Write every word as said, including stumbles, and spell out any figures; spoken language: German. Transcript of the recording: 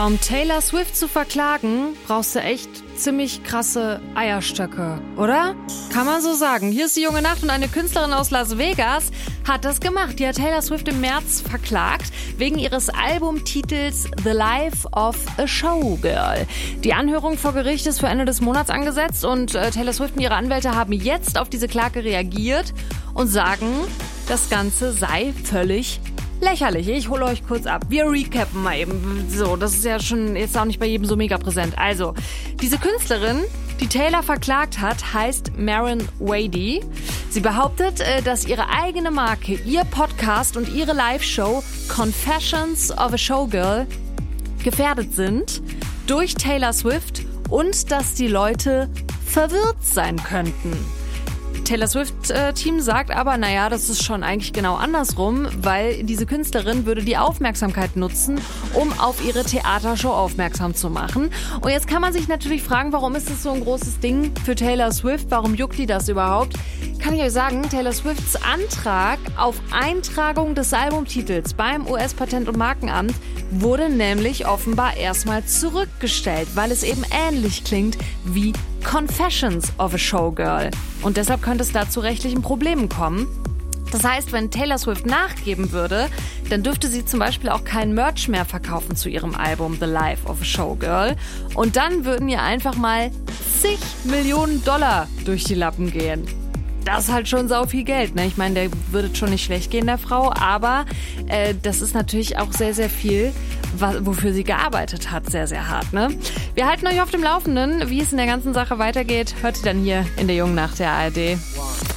Um Taylor Swift zu verklagen, brauchst du echt ziemlich krasse Eierstöcke, oder? Kann man so sagen. Hier ist die junge Nacht und eine Künstlerin aus Las Vegas hat das gemacht. Die hat Taylor Swift im März verklagt, wegen ihres Albumtitels The Life of a Showgirl. Die Anhörung vor Gericht ist für Ende des Monats angesetzt und äh, Taylor Swift und ihre Anwälte haben jetzt auf diese Klage reagiert und sagen, das Ganze sei völlig lächerlich. Ich hole euch kurz ab. Wir recappen mal eben. So, das ist ja schon jetzt auch nicht bei jedem so mega präsent. Also, diese Künstlerin, die Taylor verklagt hat, heißt Maren Wadey. Sie behauptet, dass ihre eigene Marke, ihr Podcast und ihre Live-Show Confessions of a Showgirl gefährdet sind durch Taylor Swift und dass die Leute verwirrt sein könnten. Taylor Swift-Team sagt aber, naja, das ist schon eigentlich genau andersrum, weil diese Künstlerin würde die Aufmerksamkeit nutzen, um auf ihre Theatershow aufmerksam zu machen. Und jetzt kann man sich natürlich fragen, warum ist das so ein großes Ding für Taylor Swift? Warum juckt die das überhaupt? Kann ich euch sagen, Taylor Swifts Antrag auf Eintragung des Albumtitels beim U S-Patent- und Markenamt wurde nämlich offenbar erstmal zurückgestellt, weil es eben ähnlich klingt wie Confessions of a Showgirl. Und deshalb könnte es da zu rechtlichen Problemen kommen. Das heißt, wenn Taylor Swift nachgeben würde, dann dürfte sie zum Beispiel auch kein Merch mehr verkaufen zu ihrem Album The Life of a Showgirl. Und dann würden ihr einfach mal zig Millionen Dollar durch die Lappen gehen. Das ist halt schon sau viel Geld, ne? Ich meine, der würde schon nicht schlecht gehen, der Frau, aber äh, das ist natürlich auch sehr, sehr viel, wofür sie gearbeitet hat, sehr, sehr hart, ne? Wir halten euch auf dem Laufenden, wie es in der ganzen Sache weitergeht, hört ihr dann hier in der jungen Nacht der A R D.